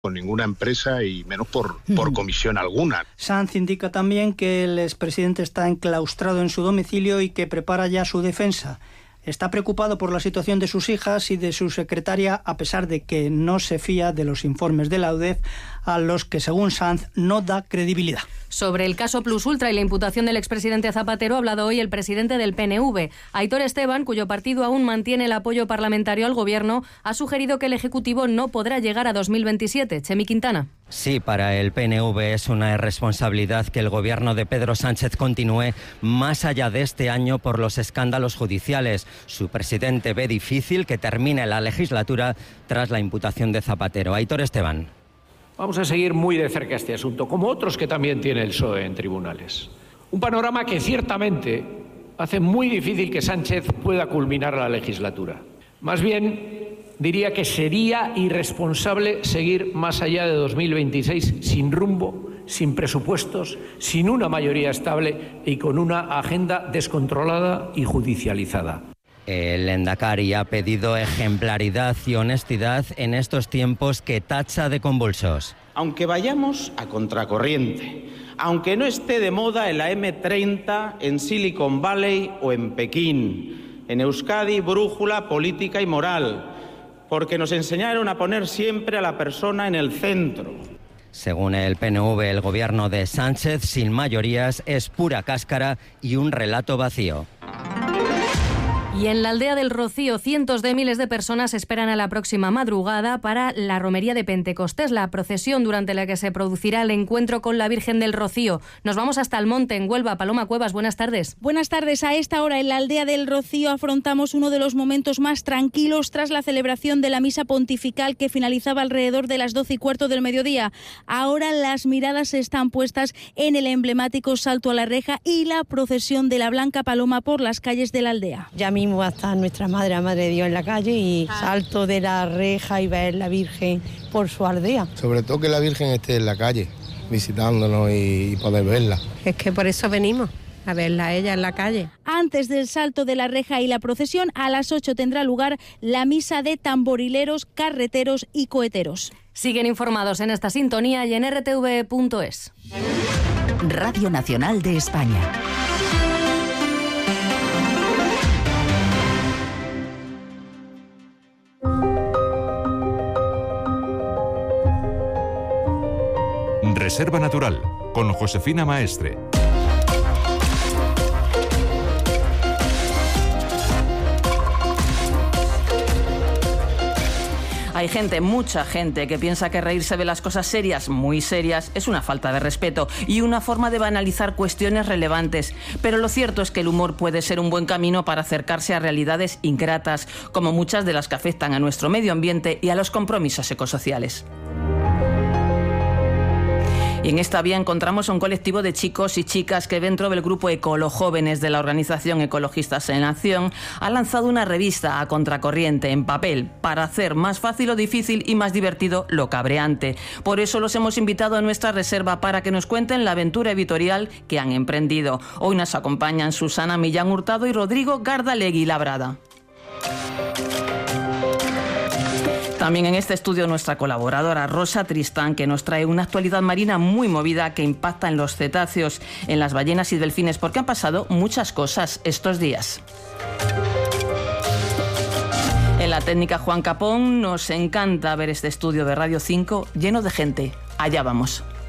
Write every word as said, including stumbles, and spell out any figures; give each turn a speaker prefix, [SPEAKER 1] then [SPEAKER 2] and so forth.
[SPEAKER 1] con ninguna empresa y menos por, por comisión alguna.
[SPEAKER 2] Sanz indica también que el expresidente está enclaustrado en su domicilio y que prepara ya su defensa. Está preocupado por la situación de sus hijas y de su secretaria, a pesar de que no se fía de los informes de la U D E F, a los que, según Sanz, no da credibilidad.
[SPEAKER 3] Sobre el caso Plus Ultra y la imputación del expresidente Zapatero ha hablado hoy el presidente del P N V. Aitor Esteban, cuyo partido aún mantiene el apoyo parlamentario al Gobierno, ha sugerido que el Ejecutivo no podrá llegar a dos mil veintisiete. Chemi Quintana.
[SPEAKER 4] Sí, para el P N V es una irresponsabilidad que el Gobierno de Pedro Sánchez continúe más allá de este año por los escándalos judiciales. Su presidente ve difícil que termine la legislatura tras la imputación de Zapatero. Aitor Esteban.
[SPEAKER 5] Vamos a seguir muy de cerca este asunto, como otros que también tiene el P S O E en tribunales. Un panorama que ciertamente hace muy difícil que Sánchez pueda culminar la legislatura. Más bien, diría que sería irresponsable seguir más allá de dos mil veintiséis sin rumbo, sin presupuestos, sin una mayoría estable y con una agenda descontrolada y judicializada.
[SPEAKER 4] El Lehendakari ha pedido ejemplaridad y honestidad en estos tiempos que tacha de convulsos.
[SPEAKER 6] Aunque vayamos a contracorriente, aunque no esté de moda en la eme treinta, en Silicon Valley o en Pekín, en Euskadi, brújula política y moral, porque nos enseñaron a poner siempre a la persona en el centro.
[SPEAKER 4] Según el P N V, el gobierno de Sánchez, sin mayorías, es pura cáscara y un relato vacío.
[SPEAKER 3] Y en la aldea del Rocío, cientos de miles de personas esperan a la próxima madrugada para la romería de Pentecostés, la procesión durante la que se producirá el encuentro con la Virgen del Rocío. Nos vamos hasta el monte, en Huelva. Paloma Cuevas, buenas tardes.
[SPEAKER 7] Buenas tardes. A esta hora en la aldea del Rocío afrontamos uno de los momentos más tranquilos tras la celebración de la misa pontifical que finalizaba alrededor de las doce y cuarto del mediodía. Ahora las miradas están puestas en el emblemático Salto a la Reja y la procesión de la Blanca Paloma por las calles de la aldea.
[SPEAKER 8] Ya mismo va a estar nuestra Madre, la Madre de Dios en la calle y salto de la reja y ver la Virgen por su aldea.
[SPEAKER 9] Sobre todo que la Virgen esté en la calle, visitándonos y poder verla.
[SPEAKER 8] Es que por eso venimos, a verla a ella en la calle.
[SPEAKER 7] Antes del salto de la reja y la procesión, a las ocho tendrá lugar la misa de tamborileros, carreteros y coheteros.
[SPEAKER 3] Siguen informados en esta sintonía y en erre te ve punto es.
[SPEAKER 10] Radio Nacional de España.
[SPEAKER 11] Reserva Natural, con Josefina Maestre.
[SPEAKER 12] Hay gente, mucha gente, que piensa que reírse de las cosas serias, muy serias, es una falta de respeto y una forma de banalizar cuestiones relevantes. Pero lo cierto es que el humor puede ser un buen camino para acercarse a realidades ingratas, como muchas de las que afectan a nuestro medio ambiente y a los compromisos ecosociales. Y en esta vía encontramos a un colectivo de chicos y chicas que dentro del grupo Ecolojóvenes de la organización Ecologistas en Acción ha lanzado una revista a contracorriente en papel para hacer más fácil o difícil y más divertido lo cabreante. Por eso los hemos invitado a nuestra reserva para que nos cuenten la aventura editorial que han emprendido. Hoy nos acompañan Susana Millán Hurtado y Rodrigo Gardalegui Labrada. También en este estudio nuestra colaboradora Rosa Tristán, que nos trae una actualidad marina muy movida que impacta en los cetáceos, en las ballenas y delfines, porque han pasado muchas cosas estos días. En la técnica Juan Capón, nos encanta ver este estudio de Radio cinco lleno de gente. Allá vamos.